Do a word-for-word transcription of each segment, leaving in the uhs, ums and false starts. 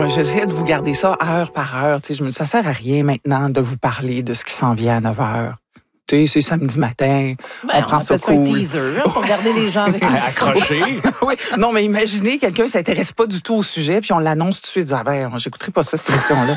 Ouais, j'essaie de vous garder ça heure par heure. Tu sais, je me dis, ça sert à rien maintenant de vous parler de ce qui s'en vient à neuf heures. Tu sais, c'est samedi matin, ben, on, on prend ça cool. cool. Un teaser, hein, pour garder les gens avec accrochés. Oui, non, mais imaginez, quelqu'un ne s'intéresse pas du tout au sujet, puis on l'annonce tout de suite, dit, ah ben, j'écouterai pas ça, cette émission-là.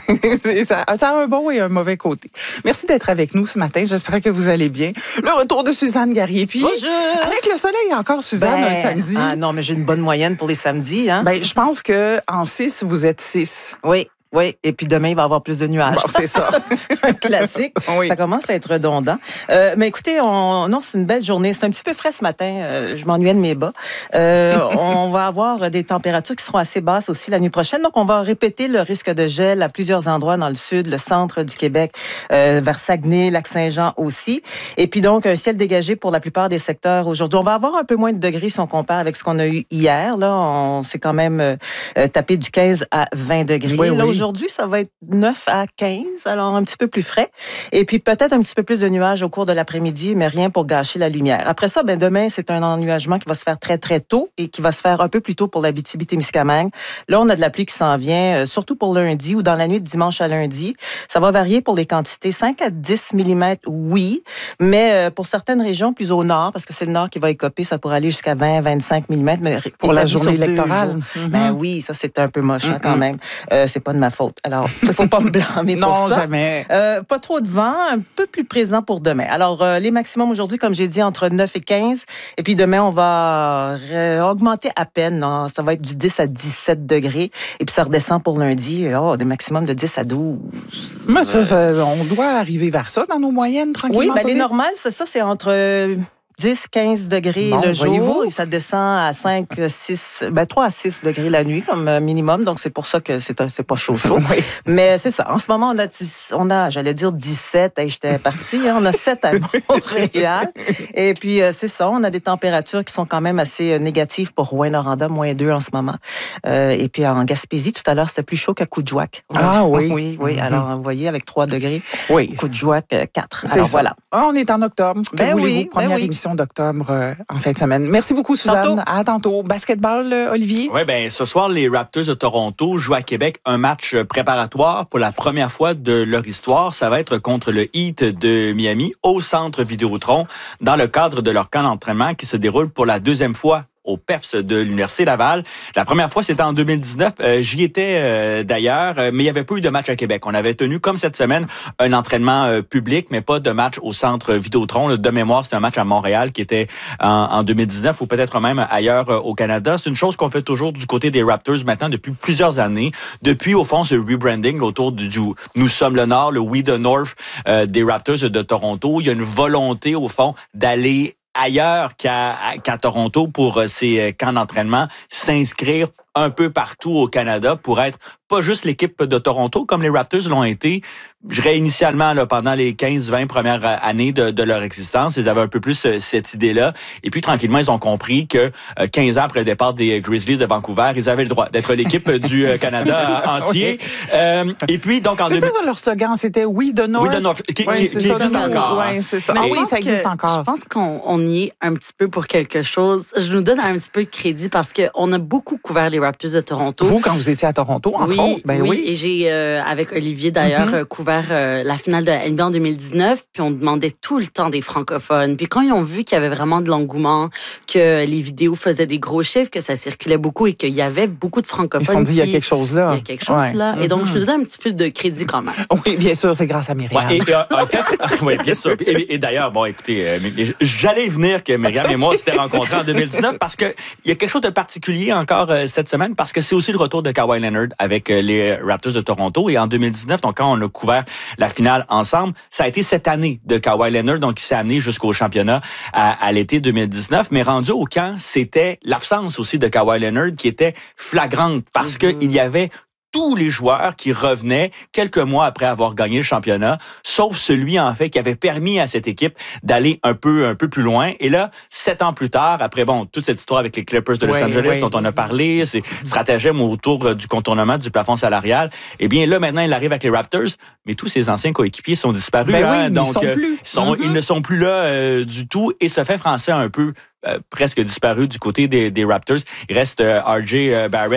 ça, ça a un bon et un mauvais côté. Merci d'être avec nous ce matin, j'espère que vous allez bien. Le retour de Suzanne Garrier. Puis, bonjour! Avec le soleil encore, Suzanne, ben, un samedi. Ah non, mais j'ai une bonne moyenne pour les samedis. Hein? Ben, je pense qu'en six, vous êtes six. Oui. Oui, et puis demain, il va y avoir plus de nuages. Bon, c'est ça. Un classique. Oui. Ça commence à être redondant. Euh, mais écoutez, on, non, c'est une belle journée. C'est un petit peu frais ce matin. Euh, je m'ennuyais de mes bas. Euh, on va avoir des températures qui seront assez basses aussi la nuit prochaine. Donc, on va répéter le risque de gel à plusieurs endroits dans le sud, le centre du Québec, euh, vers Saguenay, Lac-Saint-Jean aussi. Et puis donc, un ciel dégagé pour la plupart des secteurs aujourd'hui. On va avoir un peu moins de degrés si on compare avec ce qu'on a eu hier. Là, on s'est quand même euh, tapé du quinze à vingt degrés. Oui, là, oui. Aujourd'hui, ça va être neuf à quinze, alors un petit peu plus frais. Et puis peut-être un petit peu plus de nuages au cours de l'après-midi, mais rien pour gâcher la lumière. Après ça, ben demain, c'est un ennuagement qui va se faire très, très tôt et qui va se faire un peu plus tôt pour l'Abitibi-Témiscamingue. Là, on a de la pluie qui s'en vient, euh, surtout pour lundi ou dans la nuit de dimanche à lundi. Ça va varier pour les quantités. cinq à dix millimètres, oui, mais euh, pour certaines régions plus au nord, parce que c'est le nord qui va écoper, ça pourrait aller jusqu'à vingt à vingt-cinq millimètres. Mais pour la journée électorale. Mm-hmm. Ben oui, ça, c'est un peu moche hein, quand même. Euh, c'est pas de ma faute. Alors, il faut pas me blâmer pour non, ça. Non, jamais. Euh, pas trop de vent, un peu plus présent pour demain. Alors, euh, les maximums aujourd'hui, comme j'ai dit, entre neuf et quinze. Et puis demain, on va augmenter à peine. Non? Ça va être du dix à dix-sept degrés. Et puis ça redescend pour lundi. Oh, des maximums de dix à douze. Mais ça, ça, on doit arriver vers ça dans nos moyennes, tranquillement. Oui, ben, les normales, c'est ça, c'est entre dix, quinze degrés bon, le jour et ça descend à cinq, six, ben trois à six degrés la nuit comme minimum. Donc, c'est pour ça que c'est, c'est pas chaud chaud. Oui. Mais c'est ça. En ce moment, on a, on a j'allais dire dix-sept. Hey, j'étais partie. Hein, on a sept à Montréal. Et puis, c'est ça. On a des températures qui sont quand même assez négatives pour Rouyn-Noranda, moins deux en ce moment. Euh, et puis, en Gaspésie, tout à l'heure, c'était plus chaud qu'à Coudjouac. Ah oui. Oui, oui. Mm-hmm. Alors, vous voyez, avec trois degrés. Oui. Coudjouac, quatre. C'est Alors, ça. Voilà. Ah, on est en octobre. Que ben voulez-vous? oui, Première ben oui. émission d'octobre euh, en fin de semaine. Merci beaucoup, Suzanne. Tantôt. À tantôt. Basketball, euh, Olivier? Oui, bien, ce soir, les Raptors de Toronto jouent à Québec un match préparatoire pour la première fois de leur histoire. Ça va être contre le Heat de Miami au Centre Vidéotron dans le cadre de leur camp d'entraînement qui se déroule pour la deuxième fois au P E P S de l'Université Laval. La première fois, c'était en deux mille dix-neuf. Euh, j'y étais euh, d'ailleurs, euh, mais il n'y avait pas eu de match à Québec. On avait tenu, comme cette semaine, un entraînement euh, public, mais pas de match au Centre Vidéotron. Là, de mémoire, c'était un match à Montréal qui était en, en deux mille dix-neuf ou peut-être même ailleurs euh, au Canada. C'est une chose qu'on fait toujours du côté des Raptors maintenant depuis plusieurs années. Depuis, au fond, ce rebranding autour du, du « Nous sommes le Nord », le « We the North euh, » des Raptors de Toronto. Il y a une volonté, au fond, d'aller ailleurs qu'à, qu'à Toronto pour euh, ces camps d'entraînement, s'inscrire un peu partout au Canada pour être pas juste l'équipe de Toronto comme les Raptors l'ont été. Je dirais initialement là, pendant les quinze vingt premières années de, de leur existence, ils avaient un peu plus euh, cette idée-là. Et puis tranquillement, ils ont compris que euh, quinze ans après le départ des Grizzlies de Vancouver, ils avaient le droit d'être l'équipe du euh, Canada entier. Oui. Euh, et puis donc en c'est deux... ça leur slogan, c'était We the North. We the North, qui, oui, qui, c'est qui ça, existe encore. Oui, c'est ça. Mais Ah, oui, ça existe que, encore. Je pense qu'on on y est un petit peu pour quelque chose. Je nous donne un petit peu de crédit parce qu'on a beaucoup couvert les Raptors de Toronto. Vous, quand vous étiez à Toronto, entre oui, autres, ben oui. oui. Et j'ai, euh, avec Olivier d'ailleurs, mm-hmm. euh, couvert euh, la finale de la N B A en deux mille dix-neuf, puis on demandait tout le temps des francophones. Puis quand ils ont vu qu'il y avait vraiment de l'engouement, que les vidéos faisaient des gros chiffres, que ça circulait beaucoup et qu'il y avait beaucoup de francophones. Ils se sont dit, qui, il y a quelque chose là. Il y a quelque chose ouais. là. Et donc, mm-hmm. je te donne un petit peu de crédit quand même. Oui, bien sûr, c'est grâce à Myriam. Ouais, et, et, en fait, oui, bien sûr. Et, et d'ailleurs, bon, écoutez, euh, j'allais venir que Myriam et moi s'étaient rencontrés en deux mille dix-neuf parce que il y a quelque chose de particulier encore euh, cette semaine parce que c'est aussi le retour de Kawhi Leonard avec euh, les Raptors de Toronto. Et en deux mille dix-neuf, donc quand on a couvert la finale ensemble, ça a été cette année de Kawhi Leonard, donc qui s'est amené jusqu'au championnat à, à l'été deux mille dix-neuf. Mais rendu au camp, c'était l'absence aussi de Kawhi Leonard qui était flagrante parce mm-hmm. qu'il y avait tous les joueurs qui revenaient quelques mois après avoir gagné le championnat, sauf celui, en fait, qui avait permis à cette équipe d'aller un peu, un peu plus loin. Et là, sept ans plus tard, après, bon, toute cette histoire avec les Clippers de Los oui, Angeles oui. dont on a parlé, ces stratagèmes autour du contournement du plafond salarial, eh bien, là, maintenant, il arrive avec les Raptors, mais tous ses anciens coéquipiers sont disparus. Ben hein, oui, donc, ils, sont euh, plus. Ils, sont, mm-hmm. ils ne sont plus là euh, du tout. Et ce fait français un peu euh, presque disparu du côté des, des Raptors. Il reste euh, R J Barrett,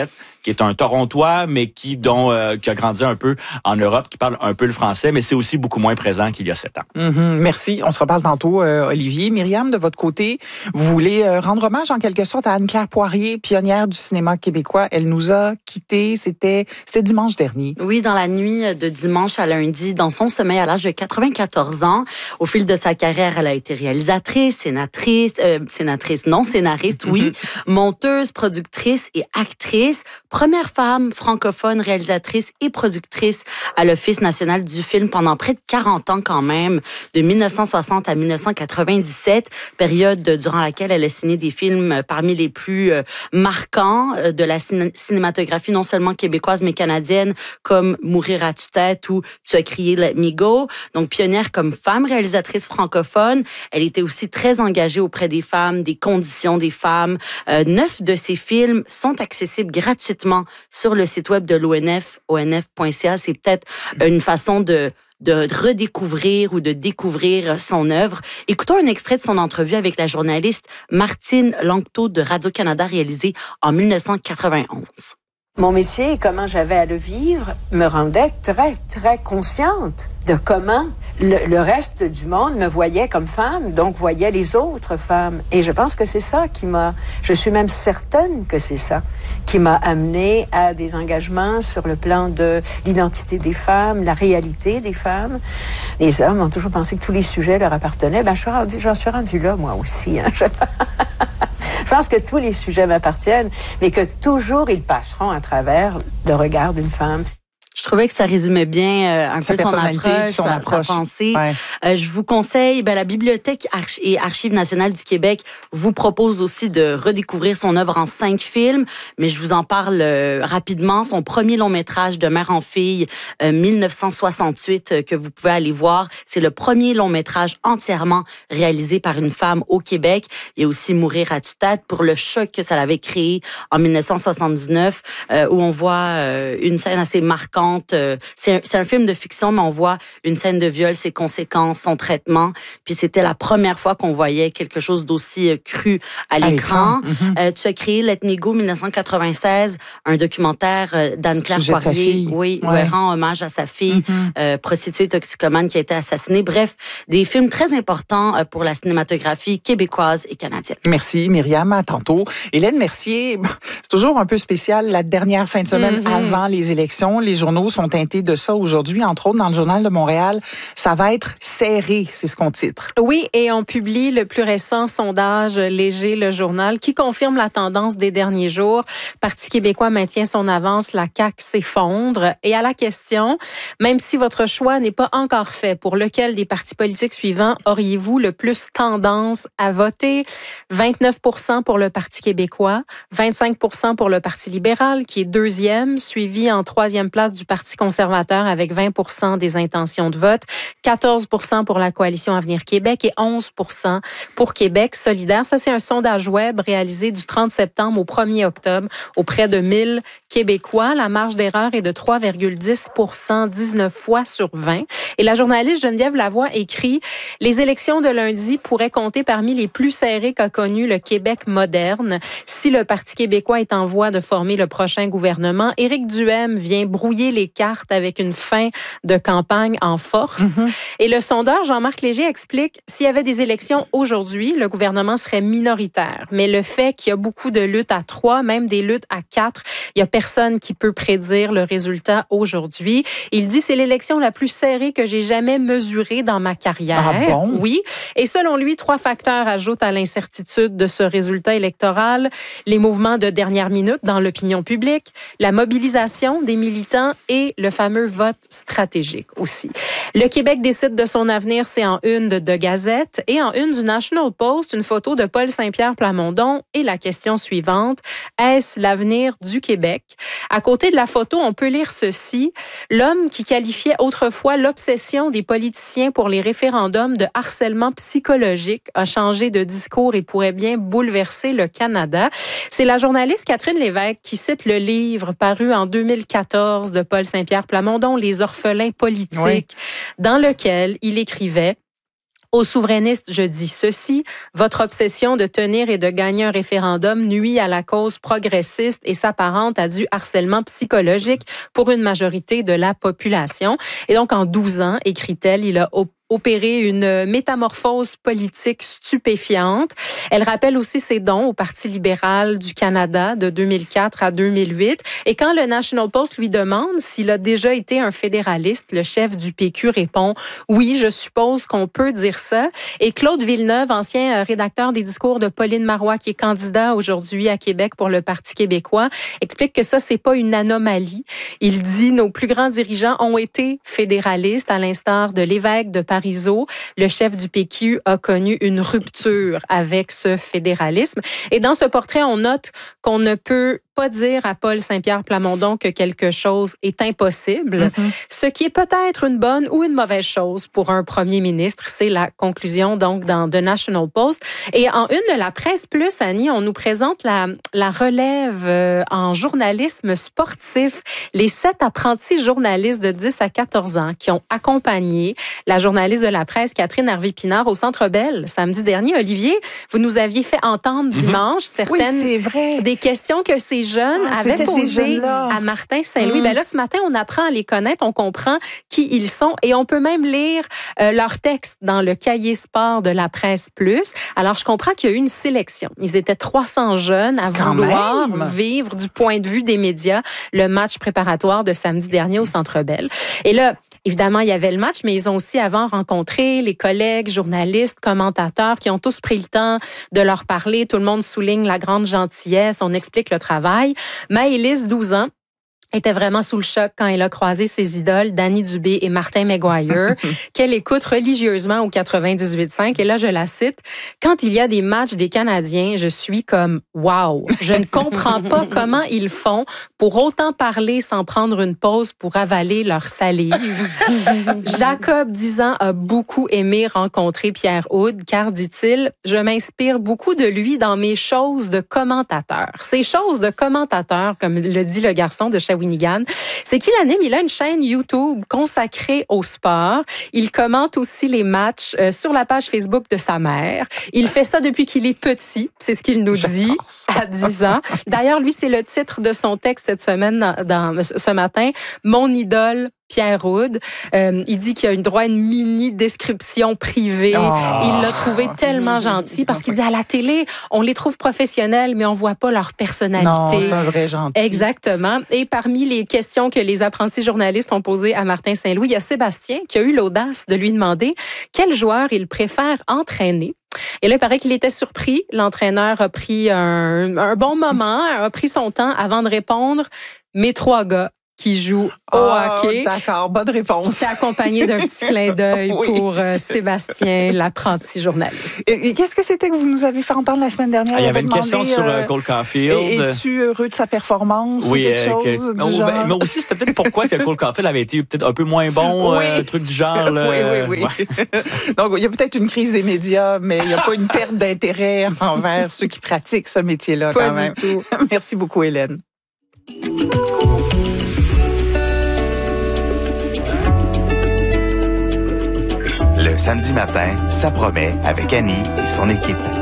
qui est un Torontois, mais qui dont euh, qui a grandi un peu en Europe, qui parle un peu le français, mais c'est aussi beaucoup moins présent qu'il y a sept ans. Mm-hmm. Merci. On se reparle tantôt, euh, Olivier. Myriam, de votre côté, vous voulez euh, rendre hommage en quelque sorte à Anne-Claire Poirier, pionnière du cinéma québécois. Elle nous a quittés. C'était, c'était dimanche dernier. Oui, dans la nuit de dimanche à lundi, dans son sommeil à l'âge de quatre-vingt-quatorze ans. Au fil de sa carrière, elle a été réalisatrice, sénatrice, euh, sénatrice, non, scénariste, oui, monteuse, productrice et actrice. Première femme francophone réalisatrice et productrice à l'Office national du film pendant près de quarante ans quand même, de mille neuf cent soixante à mille neuf cent quatre-vingt-dix-sept, période durant laquelle elle a signé des films parmi les plus euh, marquants euh, de la cin- cinématographie, non seulement québécoise mais canadienne, comme Mourir à tue-tête ou Tu as crié Let Me Go. Donc pionnière comme femme réalisatrice francophone, elle était aussi très engagée auprès des femmes, des conditions des femmes. Euh, neuf de ses films sont accessibles gratuitement sur le site web de l'O N F, O N F point C A. C'est peut-être une façon de de redécouvrir ou de découvrir son œuvre. Écoutons un extrait de son entrevue avec la journaliste Martine Langto de Radio-Canada réalisée en mille neuf cent quatre-vingt-onze. Mon métier et comment j'avais à le vivre me rendait très, très consciente de comment le, le reste du monde me voyait comme femme, donc voyait les autres femmes. Et je pense que c'est ça qui m'a, je suis même certaine que c'est ça, qui m'a amenée à des engagements sur le plan de l'identité des femmes, la réalité des femmes. Les hommes ont toujours pensé que tous les sujets leur appartenaient. Ben, je suis rendue, j'en suis rendue là, moi aussi, hein. Je... Je pense que tous les sujets m'appartiennent, mais que toujours ils passeront à travers le regard d'une femme. Je trouvais que ça résumait bien euh, un sa peu son personnalité, approche, son sa, approche. sa pensée. Ouais. Euh, je vous conseille, ben, la Bibliothèque Arch- et Archives nationales du Québec vous propose aussi de redécouvrir son œuvre en cinq films, mais je vous en parle euh, rapidement. Son premier long métrage de mère en fille, euh, mille neuf cent soixante-huit, euh, que vous pouvez aller voir. C'est le premier long métrage entièrement réalisé par une femme au Québec. Il y a aussi Mourir à tue-tête pour le choc que ça l'avait créé en mille neuf cent soixante-dix-neuf, euh, où on voit euh, une scène assez marquante. C'est un, c'est un film de fiction, mais on voit une scène de viol, ses conséquences, son traitement. Puis c'était la première fois qu'on voyait quelque chose d'aussi cru à l'écran. À l'écran. Mm-hmm. Euh, tu as créé Let Me Go mille neuf cent quatre-vingt-seize, un documentaire d'Anne-Claire Poirier, oui, ouais. où elle rend hommage à sa fille, mm-hmm. euh, prostituée toxicomane qui a été assassinée. Bref, des films très importants pour la cinématographie québécoise et canadienne. Merci Myriam, à tantôt. Hélène Mercier, c'est toujours un peu spécial la dernière fin de semaine mm-hmm. avant les élections. Les journaux sont teintés de ça aujourd'hui, entre autres dans le Journal de Montréal. Ça va être serré, c'est ce qu'on titre. Oui, et on publie le plus récent sondage Léger, le journal, qui confirme la tendance des derniers jours. Parti québécois maintient son avance, la C A Q s'effondre. Et à la question, même si votre choix n'est pas encore fait, pour lequel des partis politiques suivants auriez-vous le plus tendance à voter? vingt-neuf pour cent pour le Parti québécois, vingt-cinq pour cent pour le Parti libéral, qui est deuxième, suivi en troisième place du Parti conservateur avec vingt pour cent des intentions de vote, quatorze pour cent pour la Coalition Avenir Québec et onze pour cent pour Québec solidaire. Ça, c'est un sondage web réalisé du trente septembre au premier octobre auprès de mille Québécois. La marge d'erreur est de trois virgule dix pour cent, dix-neuf fois sur vingt. Et la journaliste Geneviève Lavoie écrit « Les élections de lundi pourraient compter parmi les plus serrées qu'a connu le Québec moderne. Si le Parti québécois est en voie de former le prochain gouvernement, Éric Duhaime vient brouiller les cartes avec une fin de campagne en force. Mm-hmm. Et le sondeur Jean-Marc Léger explique, s'il y avait des élections aujourd'hui, le gouvernement serait minoritaire. Mais le fait qu'il y a beaucoup de luttes à trois, même des luttes à quatre, il y a personne qui peut prédire le résultat aujourd'hui. Il dit, c'est l'élection la plus serrée que j'ai jamais mesurée dans ma carrière. Ah bon? Oui. Et selon lui, trois facteurs ajoutent à l'incertitude de ce résultat électoral. Les mouvements de dernière minute dans l'opinion publique, la mobilisation des militants et le fameux vote stratégique aussi. Le Québec décide de son avenir, c'est en une de, de Gazette et en une du National Post, une photo de Paul Saint-Pierre Plamondon et la question suivante, est-ce l'avenir du Québec? À côté de la photo, on peut lire ceci, l'homme qui qualifiait autrefois l'obsession des politiciens pour les référendums de harcèlement psychologique a changé de discours et pourrait bien bouleverser le Canada. C'est la journaliste Catherine Lévesque qui cite le livre paru en deux mille quatorze de Paul Saint-Pierre Plamondon, Les orphelins politiques, oui. dans lequel il écrivait Aux souverainistes, je dis ceci, votre obsession de tenir et de gagner un référendum nuit à la cause progressiste et s'apparente à du harcèlement psychologique pour une majorité de la population. Et donc, en douze ans, écrit-elle, il a opérer une métamorphose politique stupéfiante. Elle rappelle aussi ses dons au Parti libéral du Canada de deux mille quatre à deux mille huit. Et quand le National Post lui demande s'il a déjà été un fédéraliste, le chef du P Q répond « Oui, je suppose qu'on peut dire ça ». Et Claude Villeneuve, ancien rédacteur des discours de Pauline Marois, qui est candidat aujourd'hui à Québec pour le Parti québécois, explique que ça, c'est pas une anomalie. Il dit « Nos plus grands dirigeants ont été fédéralistes, à l'instar de l'évêque de Paris. Parizeau, le chef du P Q, a connu une rupture avec ce fédéralisme. Et dans ce portrait, on note qu'on ne peut pas dire à Paul Saint-Pierre Plamondon que quelque chose est impossible, mm-hmm. ce qui est peut-être une bonne ou une mauvaise chose pour un premier ministre. C'est la conclusion donc dans The National Post. Et en une de la Presse Plus, Annie, on nous présente la, la relève euh, en journalisme sportif. Les sept apprentis journalistes de dix à quatorze ans qui ont accompagné la journaliste de la presse Catherine Harvey-Pinard au Centre Bell samedi dernier. Olivier, vous nous aviez fait entendre dimanche mm-hmm. certaines oui, c'est vrai. des questions que ces jeunes ah, avaient posées à Martin Saint-Louis. Mm. Ben là, ce matin, on apprend à les connaître, on comprend qui ils sont et on peut même lire euh, leurs textes dans le cahier sport de la Presse Plus. Alors, je comprends qu'il y a eu une sélection. Ils étaient trois cents jeunes à Quand vouloir même. vivre du point de vue des médias le match préparatoire de samedi dernier au Centre Bell. Et là, évidemment, il y avait le match, mais ils ont aussi avant rencontré les collègues, journalistes, commentateurs qui ont tous pris le temps de leur parler. Tout le monde souligne la grande gentillesse, on explique le travail. Maëlys, douze ans, était vraiment sous le choc quand elle a croisé ses idoles, Danny Dubé et Martin McGuire, qu'elle écoute religieusement au quatre-vingt-dix-huit cinq. Et là, je la cite, « Quand il y a des matchs des Canadiens, je suis comme « Wow! Je ne comprends pas comment ils font pour autant parler sans prendre une pause pour avaler leur salive. » Jacob, dix ans, a beaucoup aimé rencontrer Pierre Houde, car, dit-il, « Je m'inspire beaucoup de lui dans mes choses de commentateur. » Ces choses de commentateur, comme le dit le garçon de Shawinigan, c'est qu'il anime, il a une chaîne YouTube consacrée au sport. Il commente aussi les matchs euh, sur la page Facebook de sa mère. Il fait ça depuis qu'il est petit, c'est ce qu'il nous dit, à dix ans. D'ailleurs, lui, c'est le titre de son texte cette semaine, dans, dans ce matin, « Mon idole ». Pierre Houde, euh, il dit qu'il a une droit à une mini description privée. Oh. Il l'a trouvé tellement gentil parce qu'il dit à la télé, on les trouve professionnels, mais on voit pas leur personnalité. Non, c'est un vrai gentil. Exactement. Et parmi les questions que les apprentis journalistes ont posées à Martin Saint-Louis, il y a Sébastien qui a eu l'audace de lui demander quel joueur il préfère entraîner. Et là, il paraît qu'il était surpris. L'entraîneur a pris un, un bon moment, a pris son temps avant de répondre. Mes trois gars qui joue au oh, hockey. D'accord, bonne réponse. C'est accompagné d'un petit clin d'œil oui. pour euh, Sébastien, l'apprenti journaliste. Et, et qu'est-ce que c'était que vous nous avez fait entendre la semaine dernière? Ah, il y avait une question demandé, sur euh, Cole Caulfield. Es-tu heureux de sa performance oui, ou quelque euh, chose que, du non, genre? Ben, mais aussi, c'était peut-être pourquoi est-ce que Cole Caulfield avait été peut-être un peu moins bon, oui. euh, truc du genre. Là, oui, oui, oui. Ouais. Donc, il y a peut-être une crise des médias, mais il n'y a pas une perte d'intérêt envers ceux qui pratiquent ce métier-là. Pas quand du même. tout. Merci beaucoup, Hélène. Le samedi matin, ça promet avec Annie et son équipe.